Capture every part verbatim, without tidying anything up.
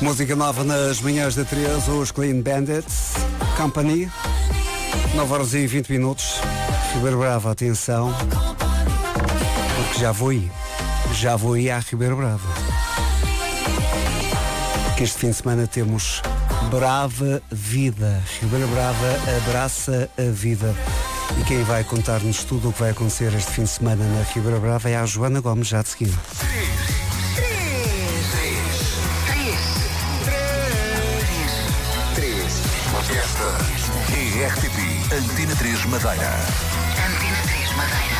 Música nova nas manhãs da três, os Clean Bandits, Company, nove horas e vinte minutos. Ribeiro Bravo, atenção, porque já vou ir, já vou ir à Ribeiro Bravo. Que este fim de semana temos Brava Vida. Ribeiro Brava abraça a vida. E quem vai contar-nos tudo o que vai acontecer este fim de semana na Ribeira Brava é a Joana Gomes, já de seguida. Esta é R T P Antena três Madeira. Antena três Madeira.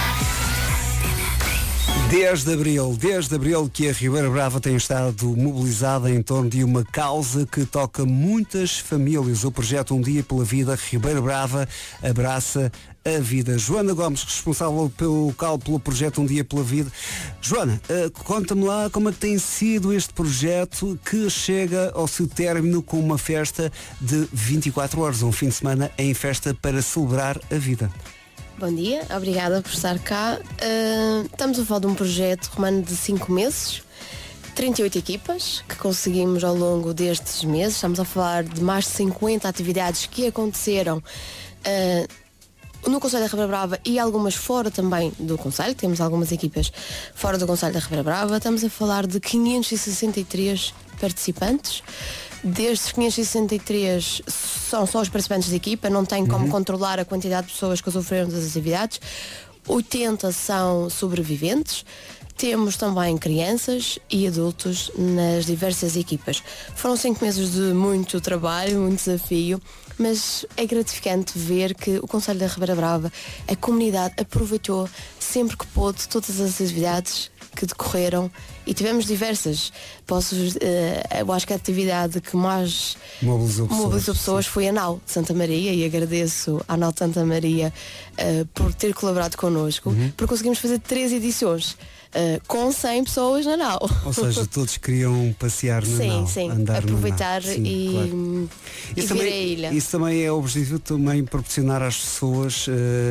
Desde abril, desde abril que a Ribeira Brava tem estado mobilizada em torno de uma causa que toca muitas famílias. O projeto Um Dia pela Vida, Ribeira Brava abraça a vida. Joana Gomes, responsável pelo, pelo projeto Um Dia pela Vida. Joana, uh, conta-me lá como é que tem sido este projeto que chega ao seu término com uma festa de vinte e quatro horas, um fim de semana em festa para celebrar a vida. Bom dia, obrigada por estar cá. Uh, estamos a falar de um projeto romano de cinco meses, trinta e oito equipas que conseguimos ao longo destes meses. Estamos a falar de mais de cinquenta atividades que aconteceram uh, no Conselho da Ribeira Brava e algumas fora também do Conselho. Temos algumas equipas fora do Conselho da Ribeira Brava. Estamos a falar de quinhentos e sessenta e três participantes. Destes quinhentos e sessenta e três são só os participantes da equipa, não tem como uhum. controlar a quantidade de pessoas que sofreram das atividades. oitenta são sobreviventes. Temos também crianças e adultos nas diversas equipas. Foram cinco meses de muito trabalho, muito desafio, mas é gratificante ver que o Conselho da Ribeira Brava, a comunidade, aproveitou sempre que pôde todas as atividades que decorreram e tivemos diversas. Posso, uh, eu acho que a atividade que mais mobilizou pessoas, mobilizou pessoas foi a Nau de Santa Maria, e agradeço à Nau de Santa Maria uh, por ter colaborado connosco, uhum. porque conseguimos fazer três edições. Uh, com cem pessoas na nau. Ou seja, todos queriam passear na sim, nau. Sim, andar aproveitar na nau. Sim, e, claro. e isso vir também, a ilha. Isso também é o objetivo, também proporcionar às pessoas uh,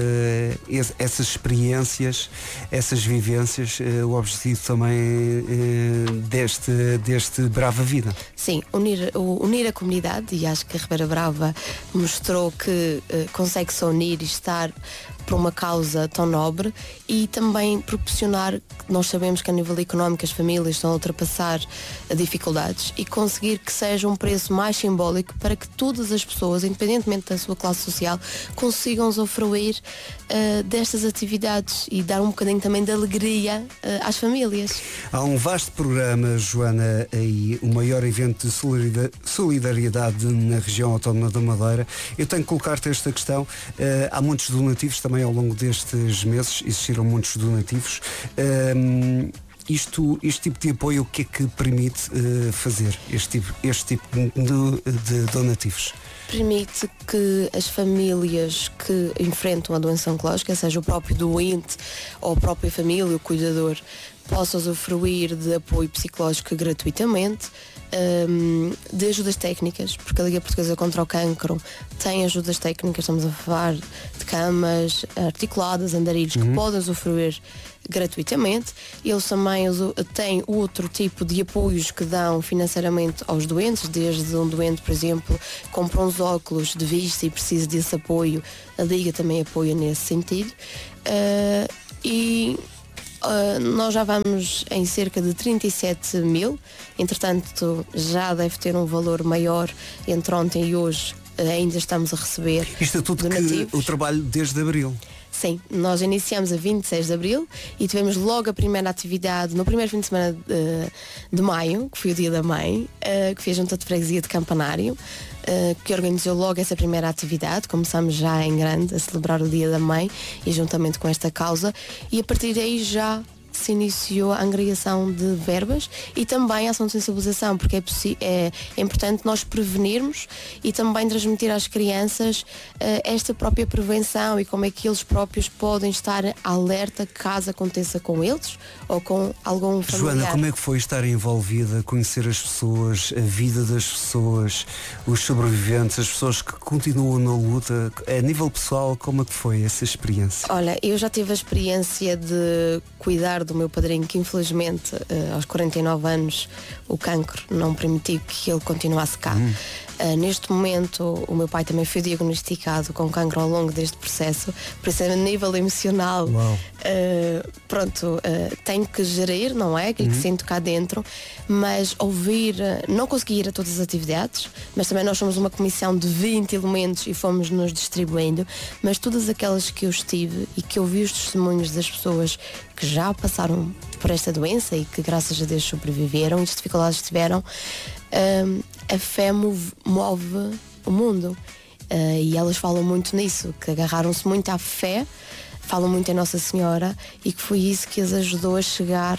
essas experiências, essas vivências, uh, o objetivo também uh, deste, deste Brava Vida. Sim, unir, unir a comunidade, e acho que a Ribeira Brava mostrou que uh, consegue-se unir e estar por uma causa tão nobre, e também proporcionar, nós sabemos que a nível económico as famílias estão a ultrapassar dificuldades, e conseguir que seja um preço mais simbólico para que todas as pessoas, independentemente da sua classe social, consigam usufruir uh, destas atividades e dar um bocadinho também de alegria uh, às famílias. Há um vasto programa, Joana, e o maior evento de solidariedade na região autónoma da Madeira. Eu tenho que colocar-te esta questão. Uh, há muitos donativos também ao longo destes meses, existiram muitos donativos. Um, isto, este tipo de apoio, o que é que permite uh, fazer este tipo, este tipo de, de donativos? Permite que as famílias que enfrentam a doença oncológica, seja o próprio doente ou a própria família, o cuidador, possam usufruir de apoio psicológico gratuitamente, um, de ajudas técnicas, porque a Liga Portuguesa contra o Cancro tem ajudas técnicas. Estamos a falar de camas articuladas, andarilhos, uhum. que podem usufruir gratuitamente. Eles também têm outro tipo de apoios que dão financeiramente aos doentes, desde um doente, por exemplo, compra uns óculos de vista e precisa desse apoio, a Liga também apoia nesse sentido. Uh, e Uh, nós já vamos em cerca de trinta e sete mil, entretanto já deve ter um valor maior entre ontem e hoje, uh, ainda estamos a receber. Isto é tudo donativos. Que o trabalho desde abril. Sim, nós iniciamos a vinte e seis de abril e tivemos logo a primeira atividade no primeiro fim de semana de, de maio, que foi o Dia da Mãe, uh, que foi a Junta de Freguesia de Campanário, uh, que organizou logo essa primeira atividade. Começamos já em grande a celebrar o Dia da Mãe e juntamente com esta causa, e a partir daí já se iniciou a angariação de verbas e também a ação de sensibilização, porque é, é, é importante nós prevenirmos e também transmitir às crianças uh, esta própria prevenção e como é que eles próprios podem estar alerta caso aconteça com eles ou com algum familiar. Joana, como é que foi estar envolvida, conhecer as pessoas, a vida das pessoas, os sobreviventes, as pessoas que continuam na luta, a nível pessoal, como é que foi essa experiência? Olha, eu já tive a experiência de cuidar lugar do meu padrinho, que infelizmente uh, aos quarenta e nove anos o cancro não permitiu que ele continuasse cá. Hum. Uh, neste momento o meu pai também foi diagnosticado com cancro ao longo deste processo, por isso a nível emocional uh, pronto, uh, tenho que gerir, não é? Aquilo uhum. que sinto cá dentro, mas ouvir, uh, não consegui ir a todas as atividades, mas também nós somos uma comissão de vinte elementos e fomos nos distribuindo, mas todas aquelas que eu estive e que ouvi os testemunhos das pessoas que já passaram por esta doença e que graças a Deus sobreviveram e as dificuldades que tiveram, um, a fé move, move o mundo, uh, e elas falam muito nisso, que agarraram-se muito à fé, falam muito em Nossa Senhora, e que foi isso que as ajudou a chegar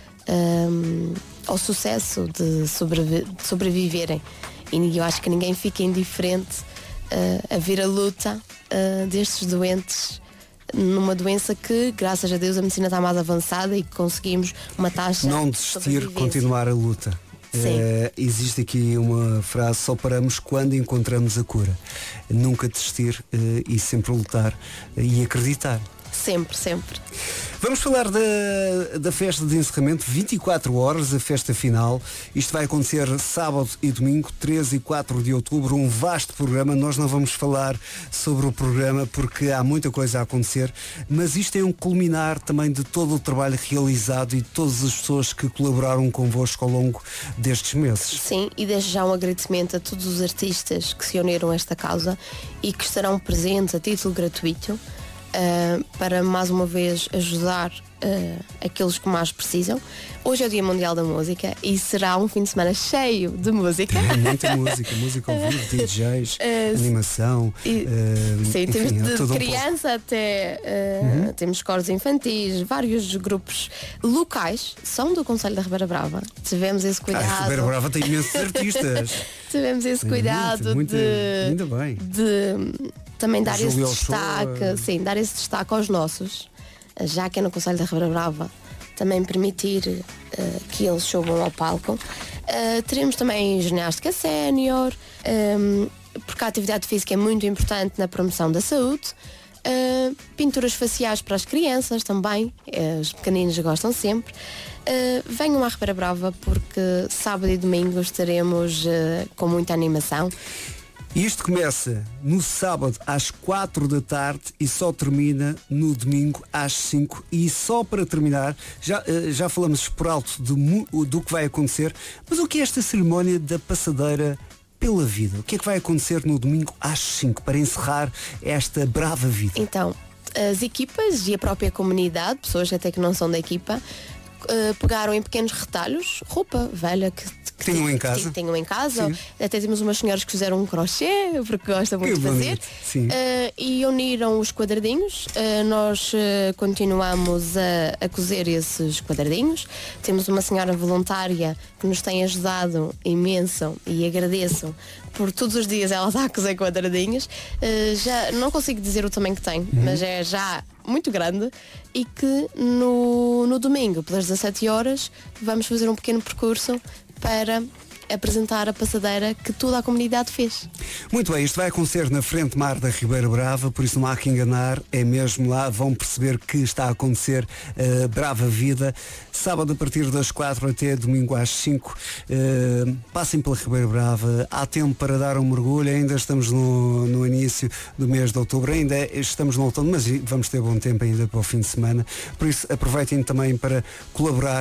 um, ao sucesso de, sobrevi- de sobreviverem. E eu acho que ninguém fica indiferente uh, a ver a luta uh, destes doentes numa doença que, graças a Deus, a medicina está mais avançada e que conseguimos uma taxa não de desistir, continuar a luta. Uh, existe aqui uma frase: só paramos quando encontramos a cura. Nunca desistir uh, e sempre lutar uh, e acreditar. Sempre, sempre. Vamos falar da, da festa de encerramento, vinte e quatro horas, a festa final. Isto vai acontecer sábado e domingo, treze e quatro de outubro, um vasto programa. Nós não vamos falar sobre o programa porque há muita coisa a acontecer, mas isto é um culminar também de todo o trabalho realizado e de todas as pessoas que colaboraram convosco ao longo destes meses. Sim, e desde já um agradecimento a todos os artistas que se uniram a esta causa e que estarão presentes a título gratuito. Uh, para mais uma vez ajudar uh, aqueles que mais precisam. Hoje é o Dia Mundial da Música e será um fim de semana cheio de música. Tem muita música, música ao vivo, D Js, uh, animação. E, uh, sim, enfim, temos de todo criança um até uh, uhum. temos coros infantis, vários grupos locais, são do Conselho da Ribeira Brava. Tivemos esse cuidado. Ah, a Ribeira Brava tem imensos artistas. Tivemos esse tem cuidado muito, muito, de, ainda bem. de também dar esse destaque, Show. sim, dar esse destaque aos nossos, já que é no Conselho da Ribeira Brava, também permitir uh, que eles subam ao palco. Uh, teremos também ginástica sénior, um, porque a atividade física é muito importante na promoção da saúde. Uh, pinturas faciais para as crianças também, uh, os pequeninos gostam sempre. Uh, venham à Ribeira Brava porque sábado e domingo estaremos uh, com muita animação. Isto começa no sábado às quatro da tarde e só termina no domingo às cinco. E só para terminar, já, já falamos por alto do, do que vai acontecer, mas o que é esta cerimónia da passadeira pela vida? O que é que vai acontecer no domingo às cinco para encerrar esta brava vida? Então, as equipas e a própria comunidade, pessoas até que não são da equipa, uh, pegaram em pequenos retalhos, roupa velha que Que tenham em casa. Que tenham em casa. Sim. Até temos umas senhoras que fizeram um crochê, porque gostam muito que de fazer. Sim. Uh, e uniram os quadradinhos. Uh, nós uh, continuamos a, a cozer esses quadradinhos. Temos uma senhora voluntária que nos tem ajudado imenso e agradeço por todos os dias ela está a cozer quadradinhos. Uh, já não consigo dizer o tamanho que tem, uhum. mas é já muito grande, e que no, no domingo, pelas dezassete horas, vamos fazer um pequeno percurso para apresentar a passadeira que toda a comunidade fez. Muito bem, isto vai acontecer na Frente Mar da Ribeira Brava, por isso não há que enganar, é mesmo lá, vão perceber que está a acontecer uh, brava vida, sábado a partir das quatro até domingo às cinco. Uh, passem pela Ribeira Brava, há tempo para dar um mergulho, ainda estamos no, no início do mês de outubro, ainda estamos no outono, mas vamos ter bom tempo ainda para o fim de semana, por isso aproveitem também para colaborar